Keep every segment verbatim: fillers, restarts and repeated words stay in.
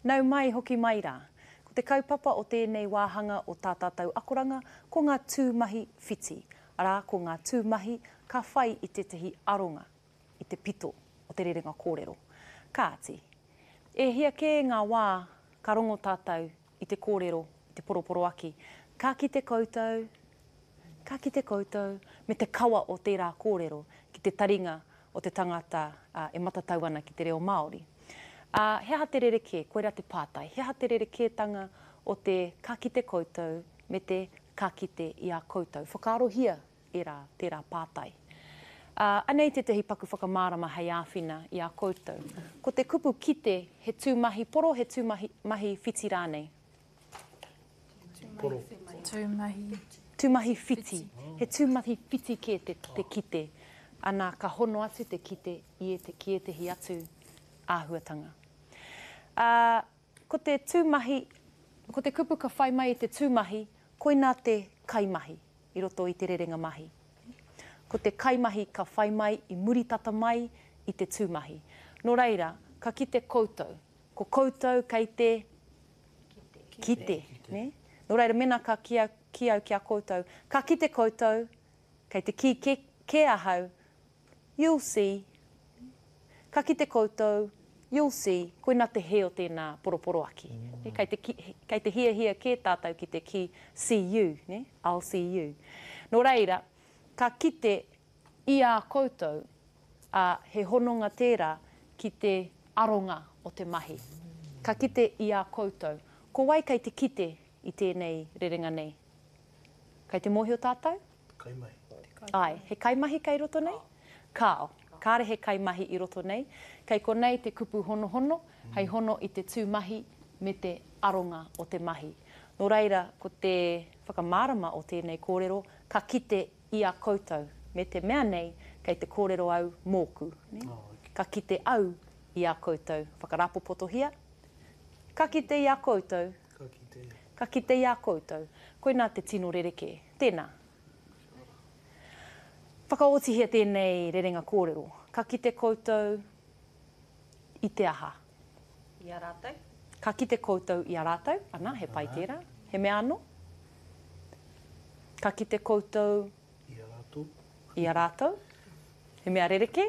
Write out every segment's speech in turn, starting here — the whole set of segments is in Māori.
Nau mai hoki mai rā. Ko te kaupapa o tēnei wāhanga o tā tātou akoranga, ko ngā tūmahi whiti. Arā, ko ngā tūmahi ka whai i te tehi aronga, i te pito o te rerenga kōrero. Kāti, e hia kē ngā wā ka rongo tātou i te kōrero, i te poroporo aki. Ka ki te koutou, ka ki te koutou, me te kawa o tērā kōrero, ki te taringa o te tangata uh, e matatau ana ki te reo Māori. Uh, he ha te rereke, koera te pātai, he ha te rerekētanga o te ka ki te koutou me te ka ki te i a koutou. Whakaarohia e rā, tērā pātai. Uh, anei te tehi paku whakamārama hei āwhina i a koutou. Ko te kupu kite he tūmahi poro, he tūmahi mahi whiti rānei? Poro. Tūmahi. Tūmahi whiti. He tūmahi whiti ke te, te kite. Ana ka hono atu te kite i e te ki e te hi atu āhuatanga. Uh, ko te tūmahi, ko te kupu ka whai mai i te tūmahi, koina te kaimahi i roto i te rerenga mahi. Ko te kaimahi ka whai mai i muritata mai i te tūmahi. Nō reira, ka kite koutou. Ko koutou kei te kite. kite, kite. Ne? Nō reira, mena ka kia, kia kia koutou. Ka kite koutou, kei te ki ke, ke ahau, you'll see. Ka kite koutou, you'll see. Koina te he o tēnā poroporo aki. Mm. Kei, te, kei te hia hia ke tātou ki te ki see you, ne? I'll see you. Nō reira, ka kite i a koutou, uh, he hononga tērā ki te aronga o te mahi. Ka kite i a koutou. Ko wai kei te kite i tēnei rerenga nei? Kei te mohi o tātou? Kaimahi. Ai, he kaimahi kei roto nei? Kāo. Kāre he kaimahi i roto nei. Kei ko nei te kupu hono hono, mm. hei hono i te tūmahi me te aronga o te mahi. Nō reira, ko te whakamārama o tēnei kōrero, ka kite i a koutou. Me te mea nei, kei te kōrero au mōku. Ne? Oh, okay. Ka kite au i a koutou. Whakarapo potohia. Ka kite i a koutou. Ka kite. Ka kite i a koutou. Koina te tino rereke. Tēnā. Whakaotihia tēnei rerenga kōrero. Ka kite koutou i te aha. I a rātou. Ka kite koutou i a rātou. Ana, he pai tērā. He mea anō. Ka kite koutou i a rātou. I a rātou. He mea rereke.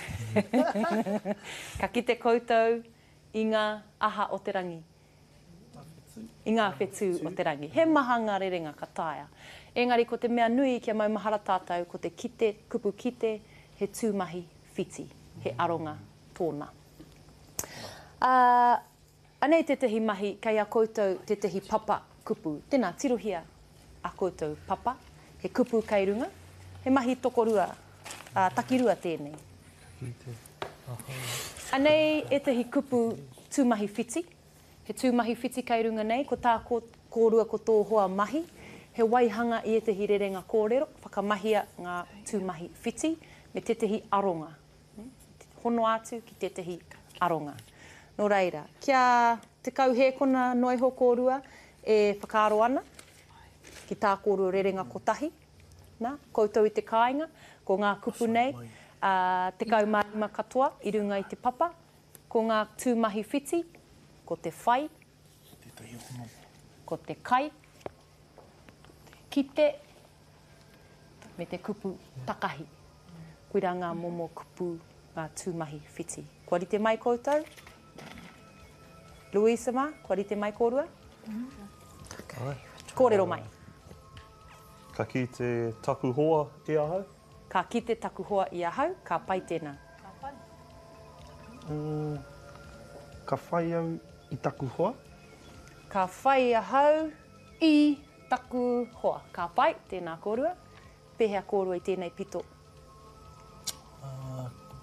Ka kite koutou i ngā aha o te rangi. I ngā whetū o te rangi. He maha ngā rerenga ka taia. Engari, ko te mea nui kia maumahara tātou, ko te kite, kupu kite, he tūmahi whiti, he aronga tōna. Uh, anei te tehi mahi, kei a koutou te tehi papa kupu. Tēnā, tirohia a koutou papa, he kupu kei runga, he mahi tokorua, uh, takirua tēnei. Anei e tehi kupu tūmahi whiti, he tūmahi whiti kei runga nei, ko tā kōrua ko tō hoa mahi, he waihanga i e tehi rerenga kōrero, whakamahia ngā tūmahi whiti, me te tehi aronga. Hono atu ki te tehi aronga. Nō reira, kia te kauhe kona noiho kōrua e whakaaro ana, ki tā kōrua rerenga kotahi, nā, koutou i te kāinga, ko ngā kupu nei, uh, te kaumārima katoa i runga i te papa, ko ngā tūmahi whiti, ko te whai, ko te kai, kite, me te kupu takahi. Koira ngā momo kupu ngā tūmahi whiti. Kua rite mai koutou? Louisa ma, kua rite mai kōrua? Okay. Kōrero mai. Ka ki te taku hoa i ahau? Ka ki te taku hoa i ahau, ka pai tēnā. Ka pai. Mm, ka whai au i taku hoa? Ka whai ahau i taku hoa. Ka pai, tēnā kōrua. Pehea kōrua i tēnei pito. Uh,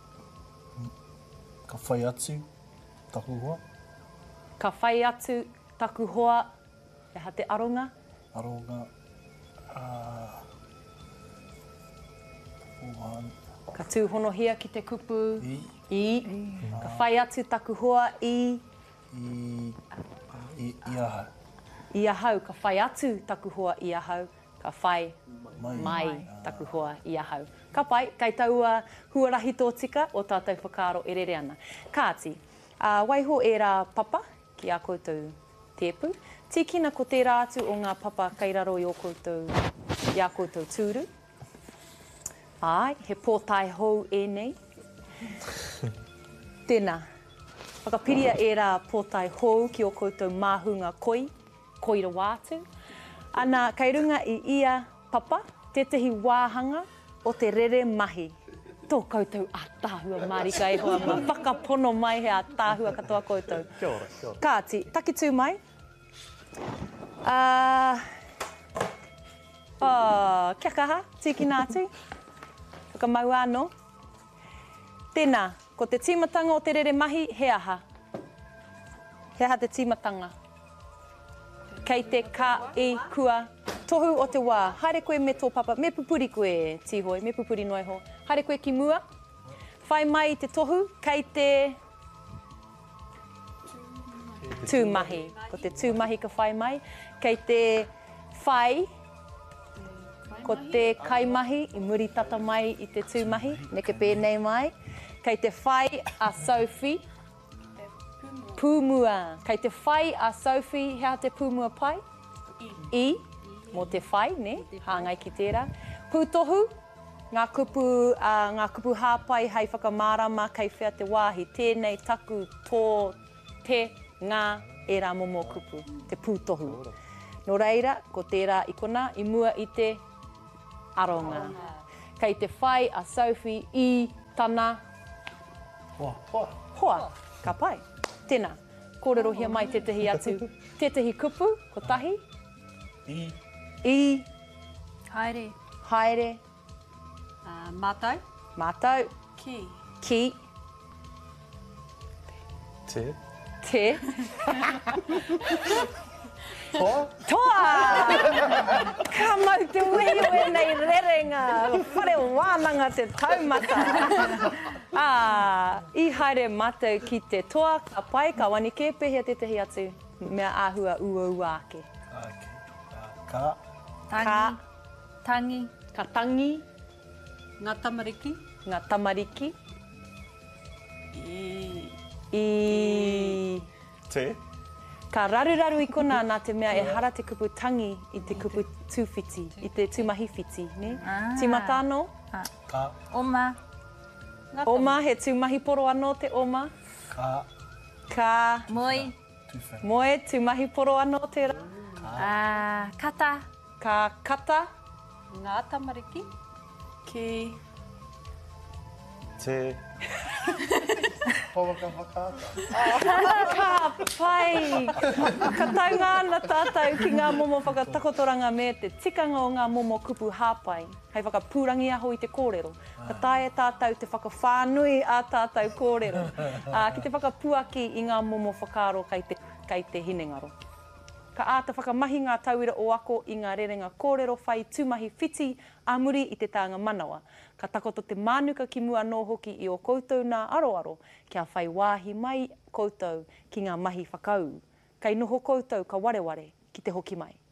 ka whai atu taku hoa? Ka whai atu taku hoa, e ha te aronga? Aronga. Uh, one. Ka tūhonohia ki te kupu. I. I. I. Ka whai atu taku hoa i. I. I, I ahau. I ahau. Ka whai atu taku hoa i ahau. Ka whai mai, mai taku hoa i ahau. Ka pai, kei taua huarahi tō tika o tātou whakaaro e rere ana. Kāti, uh, waiho e rā papa ki a koutou tēpu. Tīkina ko tērā atu o ngā papa kairaro i o koutou, i a koutou tūru. Ai, he pōtai hou e nei. Tēnā. Whakapiria e rā pōtai hou ki o koutou māhunga koi, koira wātu. Ana, kai runga i ia papa, tētahi wāhanga o te rere mahi. Tō koutou ātāhua marika e hoa ma whakapono mai he ātāhua katoa koutou. Kia ora, kia ora. Kāti, taki tū mai. Uh, oh, kia kaha, tiki nātu. Whakamau anō. Tēnā, ko te tīmatanga o te rere mahi, he aha. He aha te tīmatanga. Kei te ka e kua tohu o te wā. Haere koe me tō papa, me pupuri koe tihoi, me pupuri noi ho. Haere koe ki mua. Whai mai i te tohu, kei te tūmahi. Ko te tūmahi ka whai mai. Kei te whai, ko te kaimahi, i muri tata mai i te tūmahi. Neke pēnei mai. Kei te whai a Sophie. Pūmua. Kei te whai a Sophie, hea te pūmua pai? I. I. Mō te whai, ne? Hāngai ki tērā. Pūtohu. Ngā kupu, uh, ngā kupu hāpai hei whakamārama kei whea te wāhi. Tēnei taku tō te ngā e rā momo kupu. Te pūtohu. Nō reira, ko tērā i kona, i mua i te aronga. Kei te whai a Sophie i tana Hoa. Hoa. hoa. Ka pai. Tēnā, kōrero hia mai tētahi atu. Tētahi kupu, ko tahi. I. I. Haere. Haere. Uh, mātai. Mātou. Ki. Ki. Te. Te. Hoa. Toa! Ka mau te uhiu e nei rerenga. Whare wānanga te taumata. Ah, I haere mātou ki te toa, ka pai, ka wanike, pehea tētahi atu. Mea āhua ua ua ake. Okay. Ka. Tangi. Ka. Tangi. Ka tangi. Ngā tamariki. Ngā tamariki. I. I. Te. Ka raruraru i kona nā te mea e hara te kupu tangi i te kupu tūwhiti, i te tūmahi whiti, ne? Ah. Tīmata anō? Ka. Oma. Oma, he tūmahi poro anō te oma. Ka. Ka. Moi. Tūwhera. Moe, tūmahi poro anō te rā. Uh, kata. Ka kata. Ngā tamariki. Ki. Te. Hoa ka whakaata. Ka pai! Ka taunga ana tātou ki ngā momo whakatakotoranga me te tikanga o ngā momo kupu hāpai. Hei whakapūrangi aho i te kōrero. Ka tae tātou te whakawhānui a tātou kōrero. Uh, ki te whakapuaki i ngā momo whakaaro kei te, kei te hinengaro. Ka āta whakamahi ngā tauira o ako i ngā rerenga kōrero whai tūmahi whiti a muri i te tāanga manawa. Ka takoto te mānuka ki mua nō hoki i o koutou nā aroaro, kia whai wāhi mai koutou ki ngā mahi whakau. Kei noho koutou ka wareware ki te hoki mai.